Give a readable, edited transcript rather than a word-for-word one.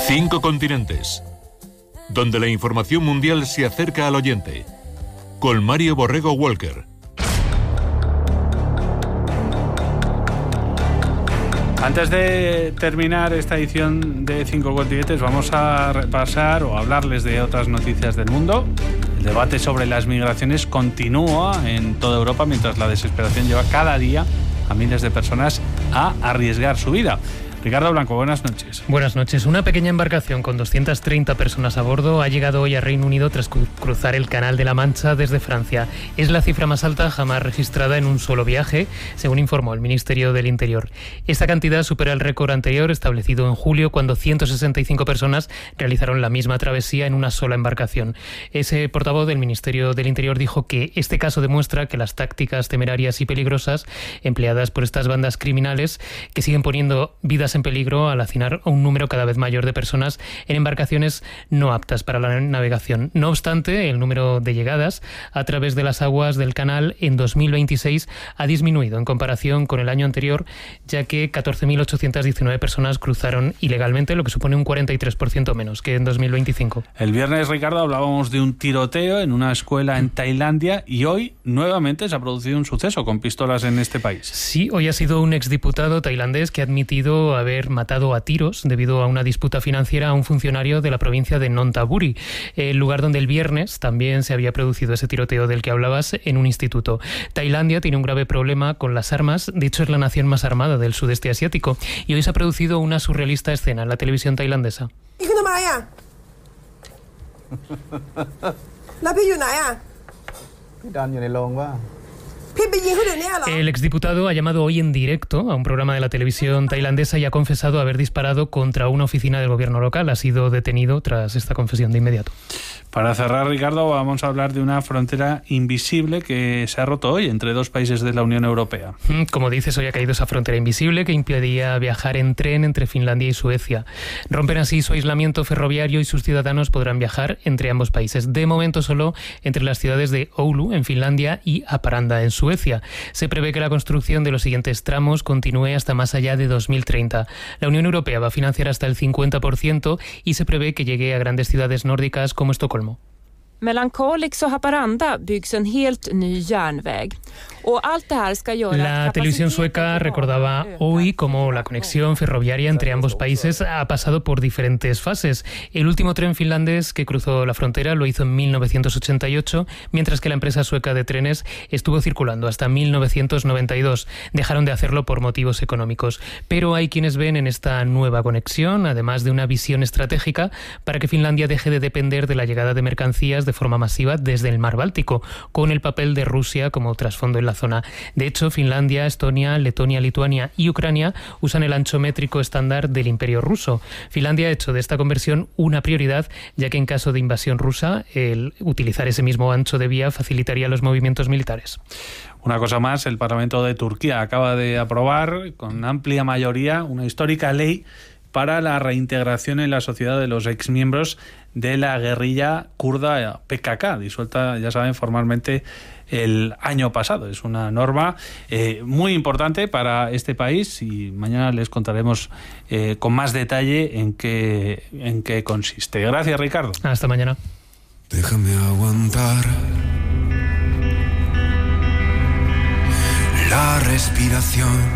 5 continentes, donde la información mundial se acerca al oyente. Con Mario Borrego Walker. Antes de terminar esta edición de 5 continentes, vamos a repasar o hablarles de otras noticias del mundo. El debate sobre las migraciones continúa en toda Europa, mientras la desesperación lleva cada día a miles de personas a arriesgar su vida. Ricardo Blanco, buenas noches. Buenas noches. Una pequeña embarcación con 230 personas a bordo ha llegado hoy a Reino Unido tras cruzar el Canal de la Mancha desde Francia. Es la cifra más alta jamás registrada en un solo viaje, según informó el Ministerio del Interior. Esta cantidad supera el récord anterior establecido en julio, cuando 165 personas realizaron la misma travesía en una sola embarcación. Ese portavoz del Ministerio del Interior dijo que este caso demuestra que las tácticas temerarias y peligrosas empleadas por estas bandas criminales, que siguen poniendo vidas en peligro al hacinar a un número cada vez mayor de personas en embarcaciones no aptas para la navegación. No obstante, el número de llegadas a través de las aguas del canal en 2026 ha disminuido en comparación con el año anterior, ya que 14.819 personas cruzaron ilegalmente, lo que supone un 43% menos que en 2025. El viernes, Ricardo, hablábamos de un tiroteo en una escuela en Tailandia y hoy nuevamente se ha producido un suceso con pistolas en este país. Sí, hoy ha sido un exdiputado tailandés que ha admitido haber matado a tiros debido a una disputa financiera a un funcionario de la provincia de Nonthaburi, el lugar donde el viernes también se había producido ese tiroteo del que hablabas en un instituto. Tailandia tiene un grave problema con las armas, de hecho es la nación más armada del sudeste asiático, y hoy se ha producido una surrealista escena en la televisión tailandesa. El exdiputado ha llamado hoy en directo a un programa de la televisión tailandesa y ha confesado haber disparado contra una oficina del gobierno local. Ha sido detenido tras esta confesión de inmediato. Para cerrar, Ricardo, vamos a hablar de una frontera invisible que se ha roto hoy entre dos países de la Unión Europea. Como dices, hoy ha caído esa frontera invisible que impedía viajar en tren entre Finlandia y Suecia. Rompen así su aislamiento ferroviario y sus ciudadanos podrán viajar entre ambos países. De momento solo entre las ciudades de Oulu, en Finlandia, y Haparanda, en Suecia. Se prevé que la construcción de los siguientes tramos continúe hasta más allá de 2030. La Unión Europea va a financiar hasta el 50% y se prevé que llegue a grandes ciudades nórdicas como Estocolmo. Mellan Kalix och Haparanda byggs en helt ny järnväg. La televisión sueca recordaba hoy cómo la conexión ferroviaria entre ambos países ha pasado por diferentes fases. El último tren finlandés que cruzó la frontera lo hizo en 1988, mientras que la empresa sueca de trenes estuvo circulando hasta 1992. Dejaron de hacerlo por motivos económicos. Pero hay quienes ven en esta nueva conexión, además de una visión estratégica, para que Finlandia deje de depender de la llegada de mercancías de forma masiva desde el mar Báltico, con el papel de Rusia como trasfondo en la zona. De hecho, Finlandia, Estonia, Letonia, Lituania y Ucrania usan el ancho métrico estándar del Imperio ruso. Finlandia ha hecho de esta conversión una prioridad, ya que en caso de invasión rusa, el utilizar ese mismo ancho de vía facilitaría los movimientos militares. Una cosa más, el Parlamento de Turquía acaba de aprobar con amplia mayoría una histórica ley para la reintegración en la sociedad de los exmiembros de la guerrilla kurda PKK, disuelta, ya saben, formalmente el año pasado. Es una norma muy importante para este país y mañana les contaremos con más detalle en qué consiste. Gracias, Ricardo. Hasta mañana. Déjame aguantar la respiración.